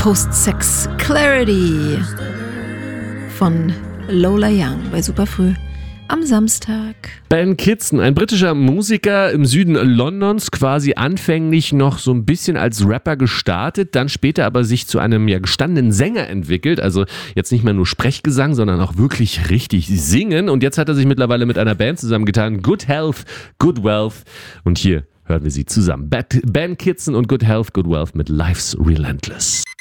Post-Sex Clarity von Lola Young bei Superfrüh am Samstag. Ben Kitson, ein britischer Musiker im Süden Londons, quasi anfänglich noch so ein bisschen als Rapper gestartet, dann später aber sich zu einem gestandenen Sänger entwickelt, also jetzt nicht mehr nur Sprechgesang, sondern auch wirklich richtig singen, und jetzt hat er sich mittlerweile mit einer Band zusammengetan, Good Health, Good Wealth, und hier hören wir sie zusammen. Ben Kitson und Good Health, Good Wealth mit Life's Relentless.